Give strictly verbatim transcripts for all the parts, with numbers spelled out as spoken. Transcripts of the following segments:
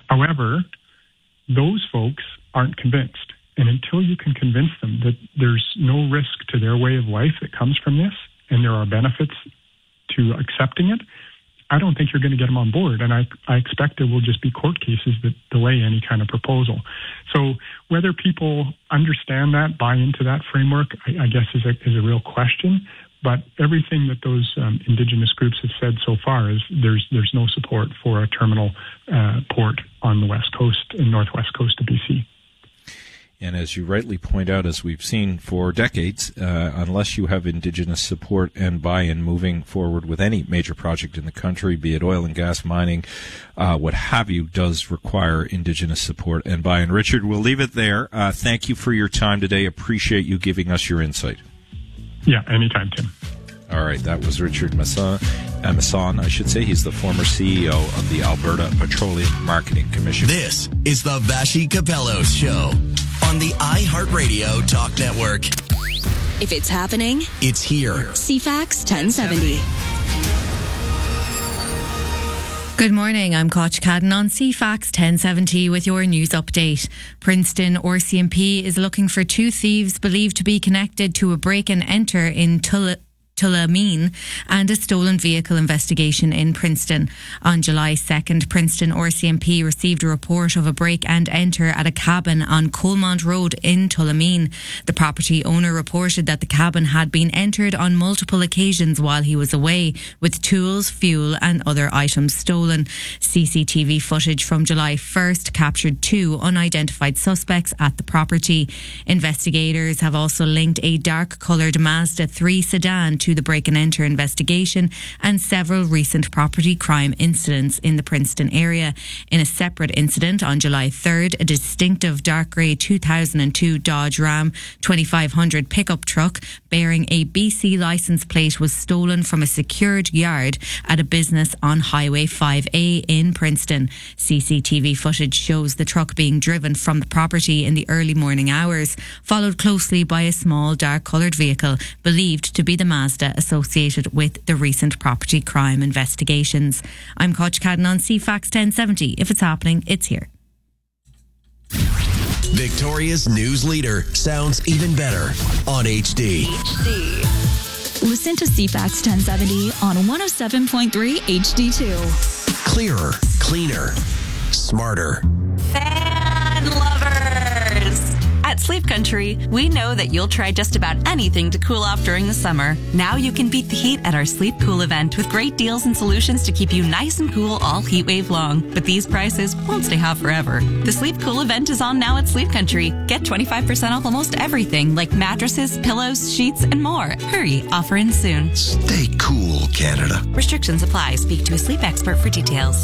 However, those folks aren't convinced. And until you can convince them that there's no risk to their way of life that comes from this, and there are benefits to accepting it, I don't think you're going to get them on board. And I, I expect there will just be court cases that delay any kind of proposal. So whether people understand that, buy into that framework, I, I guess is a, is a real question. But everything that those um, Indigenous groups have said so far is there's there's no support for a terminal uh, port on the west coast and northwest coast of B C. And as you rightly point out, as we've seen for decades, uh, unless you have Indigenous support and buy-in moving forward with any major project in the country, be it oil and gas, mining, uh, what have you, does require Indigenous support and buy-in. Richard, we'll leave it there. Uh, thank you for your time today. Appreciate you giving us your insight. Yeah, anytime, Tim. All right, that was Richard Masson, uh, Masson, I should say. He's the former C E O of the Alberta Petroleum Marketing Commission. This is the Vassy Capellos Show on the iHeartRadio Talk Network. If it's happening, it's here. C FAX ten seventy. Good morning, I'm Koch Cadden on C FAX ten seventy with your news update. Princeton R C M P is looking for two thieves believed to be connected to a break and enter in Tulla. Tullamarine and a stolen vehicle investigation in Princeton. On July second, Princeton R C M P received a report of a break and enter at a cabin on Coalmont Road in Tullamarine. The property owner reported that the cabin had been entered on multiple occasions while he was away, with tools, fuel and other items stolen. C C T V footage from July first captured two unidentified suspects at the property. Investigators have also linked a dark-coloured Mazda three sedan to the break and enter investigation and several recent property crime incidents in the Princeton area. In a separate incident on July third, a distinctive dark grey two thousand two Dodge Ram twenty-five hundred pickup truck bearing a B C licence plate was stolen from a secured yard at a business on Highway five A in Princeton. C C T V footage shows the truck being driven from the property in the early morning hours, followed closely by a small dark coloured vehicle believed to be the Mazda associated with the recent property crime investigations. I'm Koch Cadden on C FAX ten seventy. If it's happening, it's here. Victoria's news leader sounds even better on H D. H D. Listen to C FAX ten seventy on one oh seven point three H D two. Clearer, cleaner, smarter. Fan lovers! At Sleep Country, we know that you'll try just about anything to cool off during the summer. Now you can beat the heat at our Sleep Cool event with great deals and solutions to keep you nice and cool all heat wave long. But these prices won't stay hot forever. The Sleep Cool event is on now at Sleep Country. Get twenty-five percent off almost everything like mattresses, pillows, sheets, and more. Hurry, offer ends soon. Stay cool, Canada. Restrictions apply. Speak to a sleep expert for details.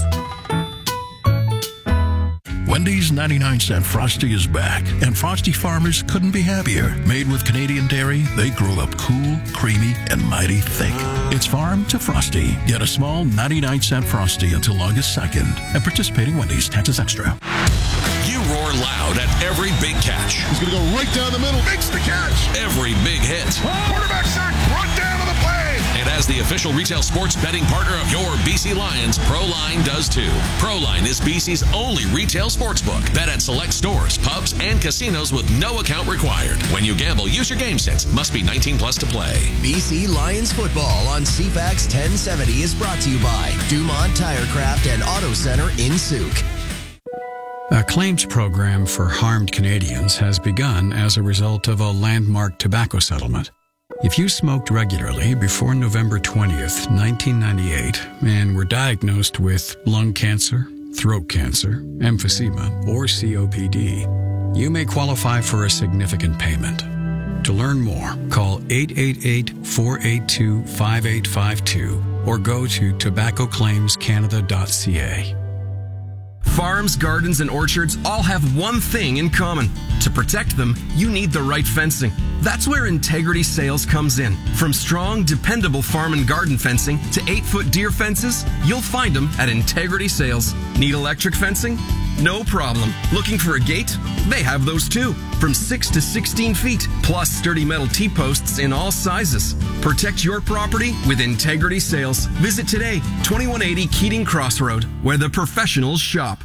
Wendy's ninety-nine cent Frosty is back, and Frosty farmers couldn't be happier. Made with Canadian dairy, they grow up cool, creamy, and mighty thick. It's farm to Frosty. Get a small ninety-nine cent Frosty until August second. And participating Wendy's, taxes extra. You roar loud at every big catch. He's going to go right down the middle. Makes the catch. Every big hit. Quarterback sack. Run down to the play. And as the official retail sports betting partner of your B C Lions, ProLine does too. ProLine is B C's only retail sportsbook. Bet at select stores, pubs, and casinos with no account required. When you gamble, use your game sense. Must be nineteen plus to play. B C Lions football on C FAX ten seventy is brought to you by Dumont Tirecraft and Auto Center in Souk. A claims program for harmed Canadians has begun as a result of a landmark tobacco settlement. If you smoked regularly before November twentieth, nineteen ninety-eight, and were diagnosed with lung cancer, throat cancer, emphysema, or C O P D, you may qualify for a significant payment. To learn more, call eight eight eight, four eight two, five eight five two or go to tobacco claims canada dot c a. Farms, gardens, and orchards all have one thing in common. To protect them, you need the right fencing. That's where Integrity Sales comes in. From strong, dependable farm and garden fencing to eight-foot deer fences, you'll find them at Integrity Sales. Need electric fencing? No problem. Looking for a gate? They have those too. From six to sixteen feet, plus sturdy metal T-posts in all sizes. Protect your property with Integrity Sales. Visit today, twenty-one eighty Keating Crossroad, where the professionals shop.